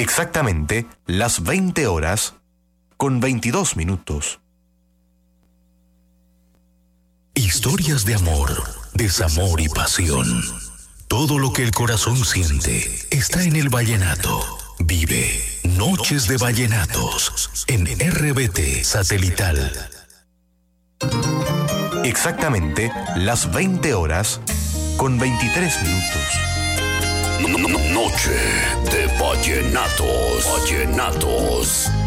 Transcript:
Exactamente las 20 horas con 22 minutos. Historias de amor, desamor y pasión. Todo lo que el corazón siente está en el vallenato. Vive Noches de Vallenatos en RBT Satelital. Exactamente las 20 horas con 23 minutos. Noche de Vallenatos.